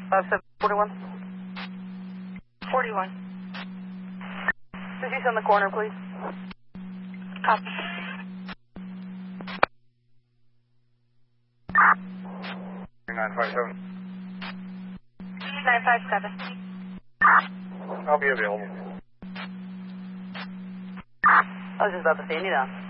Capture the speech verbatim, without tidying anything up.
five seven forty-one. forty-one. Deceased on the corner, please. Copy. nine five seven. nine five seven. I'll be available. I was just about to say, you need on.